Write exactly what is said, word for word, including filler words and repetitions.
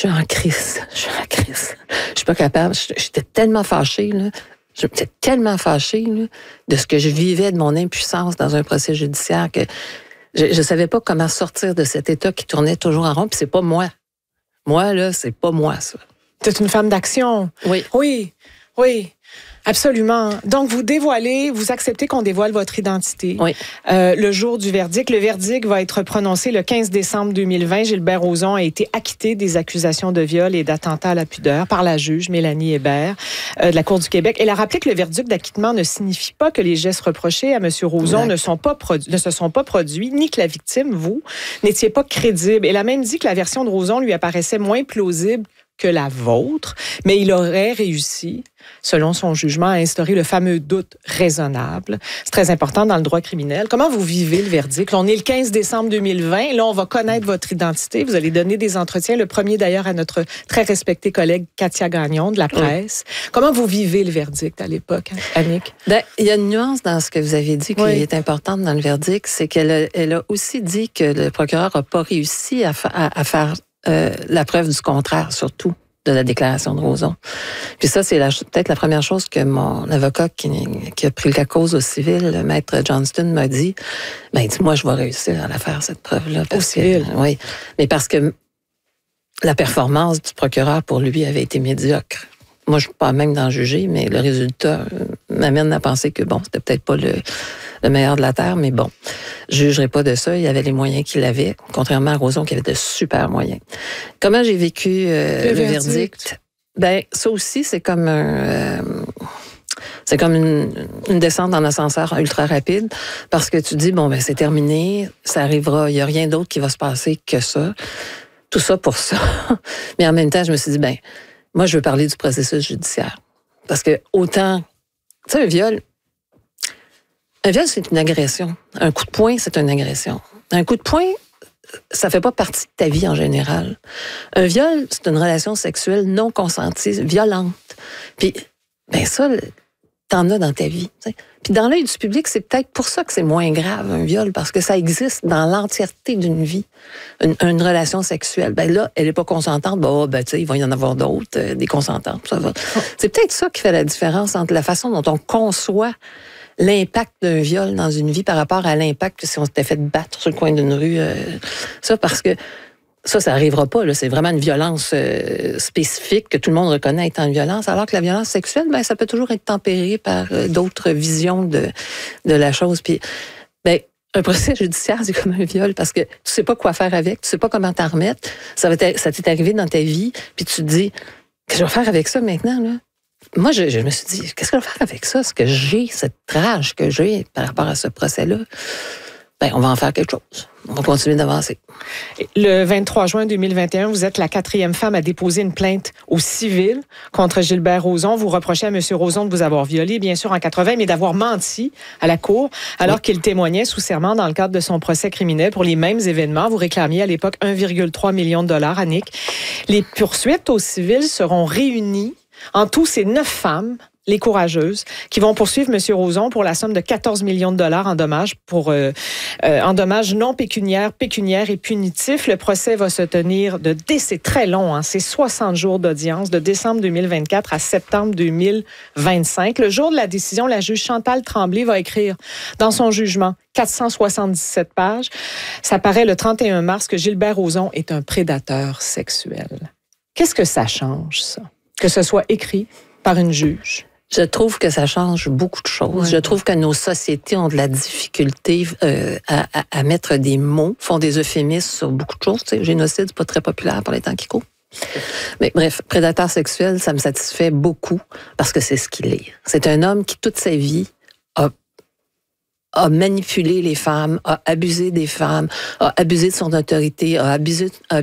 suis en crise. Je suis en crise. Je suis pas capable. J'étais tellement fâchée, là. J'étais tellement fâchée, là, de ce que je vivais, de mon impuissance dans un procès judiciaire, que je ne savais pas comment sortir de cet état qui tournait toujours en rond. Puis c'est pas moi. Moi, là, c'est pas moi, ça. Tu es une femme d'action. Oui. Oui, oui. Absolument. Donc, vous dévoilez, vous acceptez qu'on dévoile votre identité. Oui. Euh, le jour du verdict. Le verdict va être prononcé le quinze décembre deux mille vingt. Gilbert Rozon a été acquitté des accusations de viol et d'attentat à la pudeur par la juge Mélanie Hébert euh, de la Cour du Québec. Elle a rappelé que le verdict d'acquittement ne signifie pas que les gestes reprochés à M. Rozon ne, sont pas produ- ne se sont pas produits, ni que la victime, vous, n'étiez pas crédible. Elle a même dit que la version de Rozon lui apparaissait moins plausible que la vôtre, mais il aurait réussi, selon son jugement, à instaurer le fameux doute raisonnable. C'est très important dans le droit criminel. Comment vous vivez le verdict? Là, on est le quinze décembre deux mille vingt. Là, on va connaître votre identité. Vous allez donner des entretiens. Le premier, d'ailleurs, à notre très respectée collègue Katia Gagnon de la presse. Oui. Comment vous vivez le verdict à l'époque, Annick? Ben, il y a une nuance dans ce que vous avez dit qui oui. est importante dans le verdict. C'est qu'elle a, elle a aussi dit que le procureur n'a pas réussi à, fa- à, à faire Euh, la preuve du contraire, surtout, de la déclaration de Rozon. Puis ça, c'est la, peut-être la première chose que mon avocat qui, qui a pris la cause au civil, le maître Johnston, m'a dit. Ben, dis-moi, je vais réussir à la faire, cette preuve-là. Parce au civil? Que, oui. Mais parce que la performance du procureur, pour lui, avait été médiocre. Moi, je ne suis pas même d'en juger, mais le résultat euh, m'amène à penser que, bon, c'était peut-être pas le, le meilleur de la Terre, mais bon, je ne jugerai pas de ça. Il avait les moyens qu'il avait, contrairement à Rozon, qui avait de super moyens. Comment j'ai vécu euh, le, le verdict? verdict? Ben, ça aussi, c'est comme un... Euh, c'est comme une, une descente en ascenseur ultra rapide, parce que tu dis, bon, ben c'est terminé, ça arrivera, il n'y a rien d'autre qui va se passer que ça. Tout ça pour ça. Mais en même temps, je me suis dit, ben moi, je veux parler du processus judiciaire. Parce que autant... Tu sais, un viol... Un viol, c'est une agression. Un coup de poing, c'est une agression. Un coup de poing, ça fait pas partie de ta vie en général. Un viol, c'est une relation sexuelle non consentie, violente. Puis, ben ça, t'en as dans ta vie. T'sais. Puis dans l'œil du public, c'est peut-être pour ça que c'est moins grave, un viol, parce que ça existe dans l'entièreté d'une vie, une, une relation sexuelle. Ben là, elle n'est pas consentante, ben, oh, ben tu sais, il va y en avoir d'autres, euh, des consentantes, ça va. C'est peut-être ça qui fait la différence entre la façon dont on conçoit l'impact d'un viol dans une vie par rapport à l'impact que si on s'était fait battre sur le coin d'une rue. Euh, ça, parce que ça, ça n'arrivera pas. Là. C'est vraiment une violence euh, spécifique que tout le monde reconnaît étant une violence, alors que la violence sexuelle, ben, ça peut toujours être tempéré par euh, d'autres visions de, de la chose. Puis, ben, un procès judiciaire, c'est comme un viol parce que tu sais pas quoi faire avec, tu sais pas comment t'en remettre. Ça, va ça t'est arrivé dans ta vie, puis tu te dis, qu'est-ce que je vais faire avec ça maintenant, là? Moi, je, je me suis dit, qu'est-ce que je vais faire avec ça? Ce que j'ai, cette rage que j'ai par rapport à ce procès-là, ben, on va en faire quelque chose. On va continuer d'avancer. Le vingt-trois juin deux mille vingt et un, vous êtes la quatrième femme à déposer une plainte au civil contre Gilbert Rozon. Vous reprochez à M. Rozon de vous avoir violé, bien sûr, en quatre-vingt, mais d'avoir menti à la cour alors oui. qu'il témoignait sous serment dans le cadre de son procès criminel pour les mêmes événements. Vous réclamiez à l'époque un virgule trois million de dollars, Annick. Les poursuites au civil seront réunies. En tout, c'est neuf femmes, les courageuses, qui vont poursuivre M. Rozon pour la somme de quatorze millions de dollars en dommages pour euh, euh, en dommages non pécuniaires, pécuniaires et punitifs. Le procès va se tenir de c'est très long, hein, c'est soixante jours d'audience, de décembre deux mille vingt-quatre à septembre deux mille vingt-cinq. Le jour de la décision, la juge Chantal Tremblay va écrire dans son jugement quatre cent soixante-dix-sept pages. Ça paraît le trente et un mars que Gilbert Rozon est un prédateur sexuel. Qu'est-ce que ça change, ça? Que ce soit écrit par une juge? Je trouve que ça change beaucoup de choses. Ouais. Je trouve que nos sociétés ont de la difficulté euh, à, à, à mettre des mots, font des euphémismes sur beaucoup de choses. Tu sais, génocide, c'est pas très populaire pour les temps qui courent. Mais bref, prédateur sexuel, ça me satisfait beaucoup parce que c'est ce qu'il est. C'est un homme qui, toute sa vie, a a manipulé les femmes, a abusé des femmes, a abusé de son autorité, a abusé, a